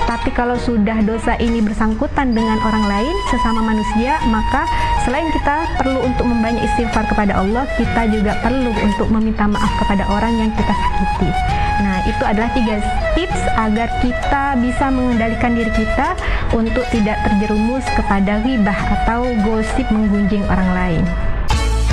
Tapi kalau sudah dosa ini bersangkutan dengan orang lain, sesama manusia, maka selain kita perlu untuk membanyak istighfar kepada Allah, kita juga perlu untuk meminta maaf kepada orang yang kita sakiti. Nah, itu adalah 3 tips agar kita bisa mengendalikan diri kita untuk tidak terjerumus kepada ghibah atau gosip menggunjing orang lain.